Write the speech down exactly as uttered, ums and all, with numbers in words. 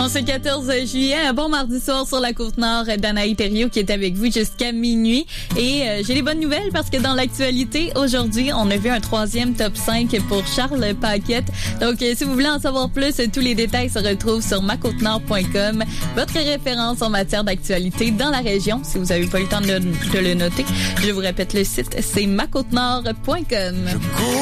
En ce quatorze juillet, un bon mardi soir sur la Côte-Nord, Danaï Thériault qui est avec vous jusqu'à minuit. Et euh, j'ai les bonnes nouvelles parce que dans l'actualité, aujourd'hui, on a vu un troisième top cinq pour Charles Paquette. Donc, euh, si vous voulez en savoir plus, tous les détails se retrouvent sur ma côte nord point com. Votre référence en matière d'actualité dans la région, si vous n'avez pas eu le temps de, de le noter. Je vous répète le site, c'est ma côte nord point com.